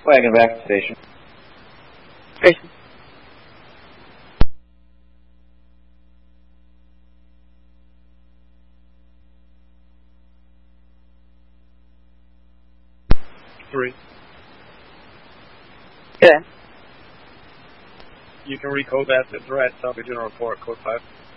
Wagon back to station. Station. Three. Okay. You can recode that to threat, salvage and report, code 5.